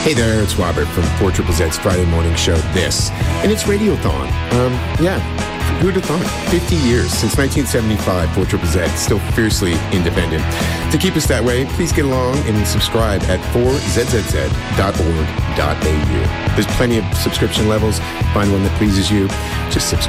Hey there, it's Robert from 4ZZZ's Friday morning show, This, and it's Radiothon. Who'd have thought? 50 years, since 1975, 4ZZZ, still fiercely independent. To keep us that way, please get along and subscribe at 4zzz.org.au. There's plenty of subscription levels. Find one that pleases you. Just subscribe.